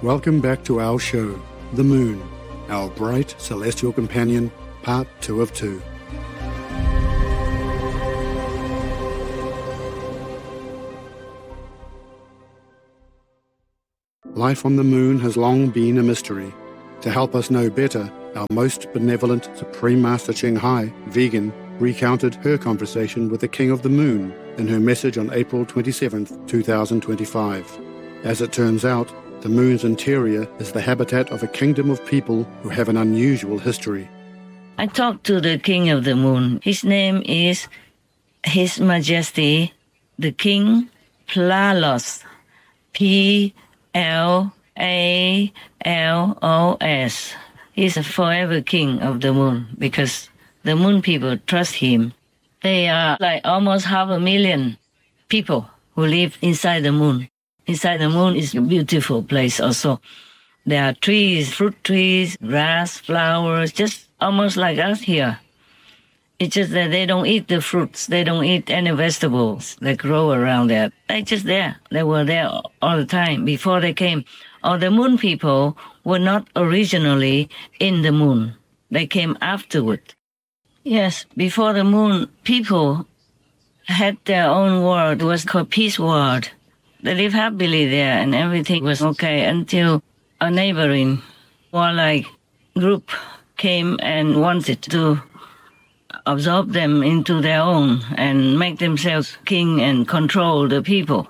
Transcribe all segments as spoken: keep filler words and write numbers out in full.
Welcome back to our show, The Moon, our bright celestial companion, part two of two. Life on the moon has long been a mystery. To help us know better, our most benevolent Supreme Master Ching Hai, Vegan, recounted her conversation with the King of the Moon in her message on April twenty-seventh, two thousand twenty-five. As it turns out, the moon's interior is the habitat of a kingdom of people who have an unusual history. I talked to the King of the Moon. His name is His Majesty, the King Plalos. P L A L O S. He's a forever king of the moon because the moon people trust him. They are like almost half a million people who live inside the moon. Inside the moon is a beautiful place also. There are trees, fruit trees, grass, flowers, just almost like us here. It's just that they don't eat the fruits. They don't eat any vegetables that grow around there. They're just there. They were there all the time before they came. Or the moon people were not originally in the moon. They came afterward. Yes, before the moon, people had their own world. It was called Peace World. They lived happily there and everything was okay until a neighboring warlike group came and wanted to absorb them into their own and make themselves king and control the people.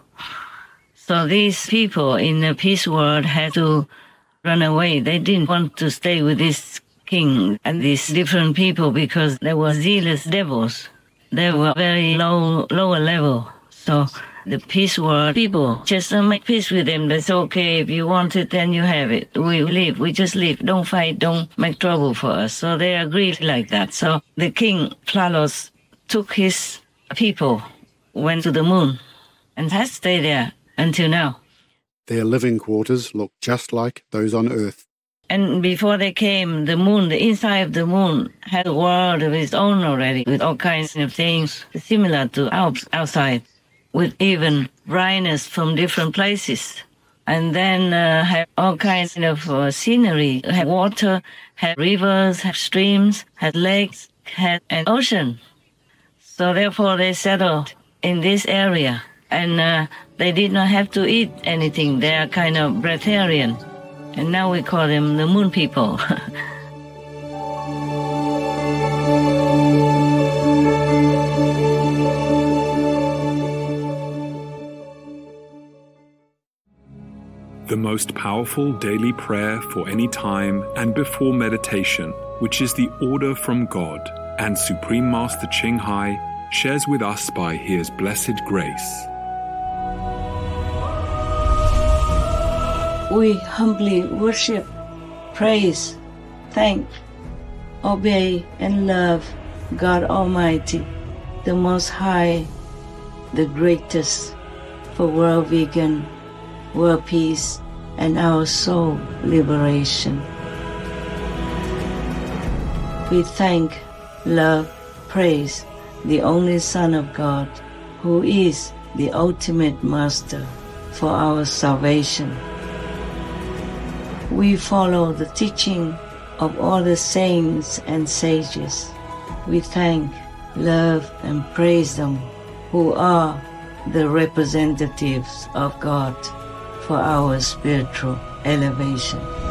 So these people in the peace world had to run away. They didn't want to stay with this king and these different people because they were zealous devils. They were very low, lower level. So the peace world people just uh, make peace with them. That's okay. If you want it, then you have it. We live. We just live. Don't fight. Don't make trouble for us. So they agreed like that. So the king, Plalos, took his people, went to the moon, and has stayed there until now. Their living quarters look just like those on Earth. And before they came, the moon, the inside of the moon, had a world of its own already, with all kinds of things similar to Alps outside, with even brightness from different places. And then uh, have all kinds of uh, scenery, have water, have rivers, have streams, have lakes, have an ocean. So therefore they settled in this area. And uh, they did not have to eat anything. They are kind of breatharian. And now we call them the moon people. The most powerful daily prayer for any time and before meditation, which is the order from God, and Supreme Master Ching Hai shares with us by His blessed grace. We humbly worship, praise, thank, obey, and love God Almighty, the Most High, the greatest, for world vegan, world peace, and our soul liberation. We thank, love, praise the only Son of God, who is the ultimate Master for our salvation. We follow the teaching of all the saints and sages. We thank, love, and praise them, who are the representatives of God for our spiritual elevation.